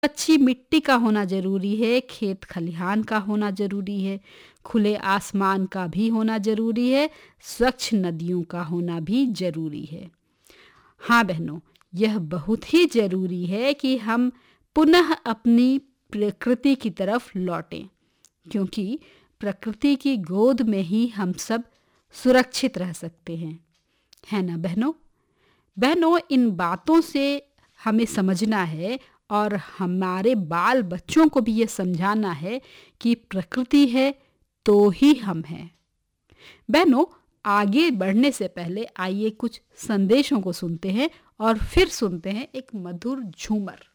अच्छी मिट्टी का होना ज़रूरी है, खेत खलिहान का होना ज़रूरी है, खुले आसमान का भी होना ज़रूरी है, स्वच्छ नदियों का होना भी ज़रूरी है। हाँ बहनों, यह बहुत ही ज़रूरी है कि हम पुनः अपनी प्रकृति की तरफ लौटें, क्योंकि प्रकृति की गोद में ही हम सब सुरक्षित रह सकते हैं, है ना बहनों? बहनों, इन बातों से हमें समझना है और हमारे बाल बच्चों को भी ये समझाना है कि प्रकृति है तो ही हम हैं। बहनों, आगे बढ़ने से पहले आइए कुछ संदेशों को सुनते हैं और फिर सुनते हैं एक मधुर झूमर।